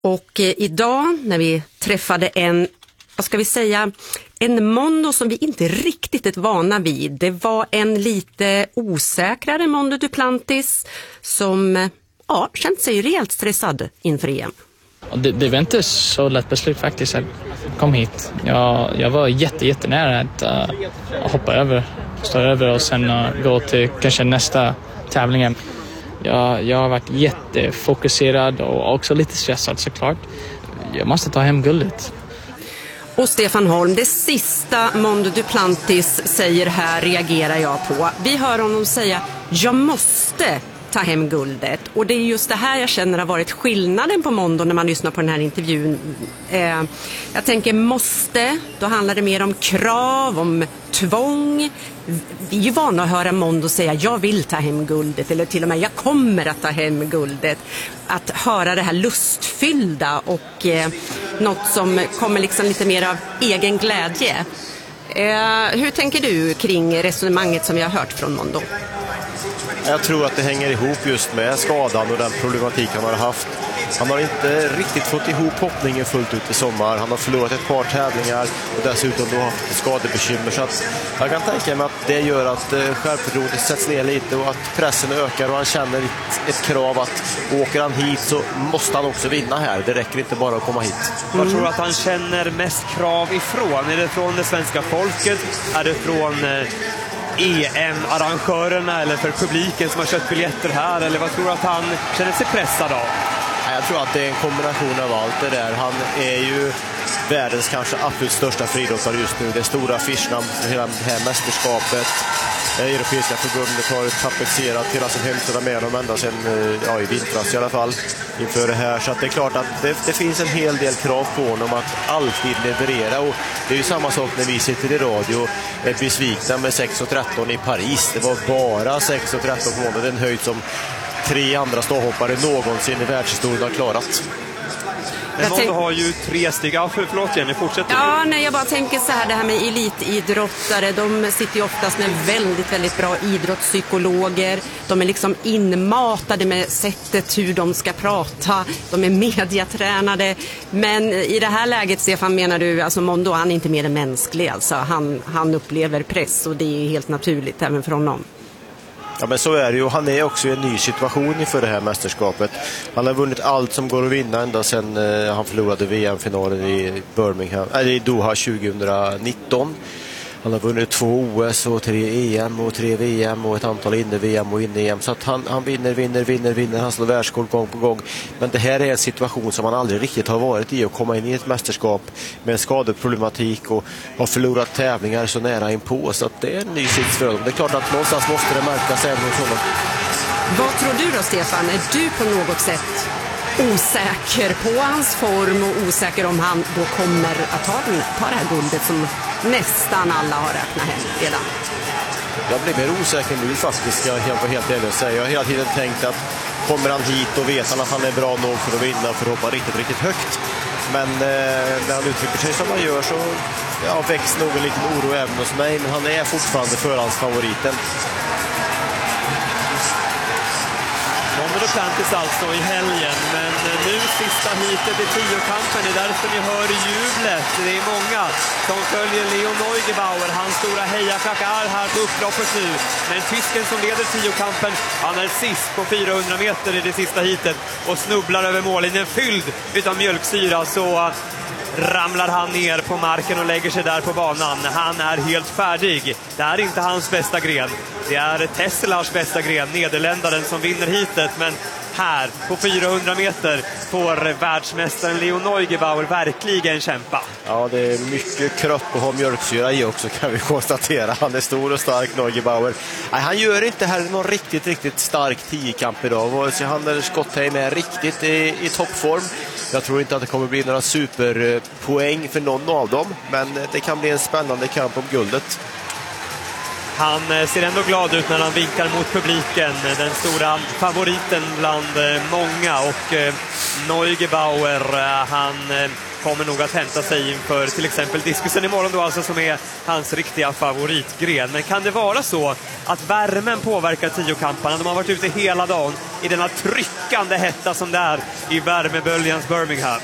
Och idag när vi träffade en Mondo som vi inte riktigt är vana vid. Det var en lite osäkrare Mondo Duplantis som känt sig rejält stressad inför EM. Det var inte så lätt beslut faktiskt. Jag kom hit. Jag var jättenära att hoppa stå över och sen gå till kanske nästa tävling. Jag har varit jättefokuserad och också lite stressad såklart. Jag måste ta hem guldet. Och Stefan Holm, det sista Mondo Duplantis säger här reagerar jag på. Vi hör honom säga, jag måste ta hem guldet. Och det är just det här jag känner har varit skillnaden på Mondo när man lyssnar på den här intervjun. Jag tänker måste, då handlar det mer om krav, om tvång. Vi är ju vana att höra Mondo säga jag vill ta hem guldet eller till och med jag kommer att ta hem guldet. Att höra det här lustfyllda och något som kommer liksom lite mer av egen glädje. Hur tänker du kring resonemanget som vi har hört från Mondo? Jag tror att det hänger ihop just med skadan och den problematik han har haft. Han har inte riktigt fått ihop hoppningen fullt ut i sommar. Han har förlorat ett par tävlingar och dessutom då haft skadebekymmer. Så att jag kan tänka mig att det gör att självförtroendet sätts ner lite och att pressen ökar och han känner ett krav att åker han hit så måste han också vinna här. Det räcker inte bara att komma hit. Vad tror du att han känner mest krav ifrån? Är det från det svenska folket? Är det från EM-arrangörerna eller för publiken som har köpt biljetter här? Eller vad tror du att han känner sig pressad av? Jag tror att det är en kombination av allt det där. Han är ju världens kanske absolut största friidrottare just nu. Det är stora affischnamn för hela det här mästerskapet. Det europeiska förbundet har tapetserat hela sin hemsida med dem ända sedan i vintras i alla fall inför det här. Så att det är klart att det finns en hel del krav på honom att alltid leverera. Och det är ju samma sak när vi sitter i radio och är besvikna med 6.13 i Paris. Det var bara 6.13 på månaden, en höjd som 3 andra ståhoppare någonsin i världshistorien har klarat. Men Mondo har ju 3 steg. Förlåt Jenny, fortsätter du? Jag bara tänker så här, det här med elitidrottare, de sitter ju oftast med väldigt, väldigt bra idrottspsykologer. De är liksom inmatade med sättet hur de ska prata. De är mediatränade. Men i det här läget, Stefan, menar du, alltså Mondo, han är inte mer än mänsklig. Alltså. Han upplever press och det är helt naturligt även för honom. Ja, men så är det ju. Han är också i en ny situation inför det här mästerskapet. Han har vunnit allt som går att vinna ända sedan han förlorade VM-finalen i Doha 2019. Han har vunnit 2 OS och 3 EM och 3 VM och ett antal inne-VM och inne-EM. Så att han vinner. Han slår världsrekord gång på gång. Men det här är en situation som han aldrig riktigt har varit i, att komma in i ett mästerskap med skadeproblematik och har förlorat tävlingar så nära inpå. Så att det är en ny sits för honom. Det är klart att någonstans måste det märkas även hos honom. Vad tror du då, Stefan? Är du på något sätt osäker på hans form och osäker om han då kommer att ta det här guldet som nästan alla har räknat hem redan? Jag blir mer osäker nu faktiskt, jag är helt ärlig att säga. Jag har hela tiden tänkt att kommer han hit och vet han att han är bra nog för att vinna, för att hoppa riktigt, riktigt högt. Men när han uttrycker sig som han gör så väcks nog en liten oro även hos mig. Men han är fortfarande förhandsfavoriten. Mondo Duplantis alltså i helgen, men nu sista hitet i 10-kampen, det är därför ni hör jublet. Det är många som följer Leo Neugebauer, hans stora hejaklack är här på upploppet nu. Men tysken som leder 10-kampen, han är sist på 400 meter i det sista hitet och snubblar över mållinjen fylld utan mjölksyra, så ramlar han ner på marken och lägger sig där på banan. Han är helt färdig. Det är inte hans bästa gren. Det är Teslas bästa gren, nederländaren som vinner hitet. Men här på 400 meter får världsmästaren Leo Neugebauer verkligen kämpa. Ja, det är mycket kropp och ha mjölksyra i också, kan vi konstatera. Han är stor och stark, Neugebauer. Nej, han gör inte här någon riktigt stark 10-kamp idag. Vare sig han eller Skottheim är riktigt i toppform. Jag tror inte att det kommer bli några superpoäng för någon av dem. Men det kan bli en spännande kamp om guldet. Han ser ändå glad ut när han vinkar mot publiken. Den stora favoriten bland många. Och Neugebauer, han kommer nog att hämta sig inför till exempel diskusen imorgon då, alltså, som är hans riktiga favoritgren. Men kan det vara så att värmen påverkar tiokamparna? De har varit ute hela dagen i denna tryckande hetta som det är i värmeböljans Birmingham.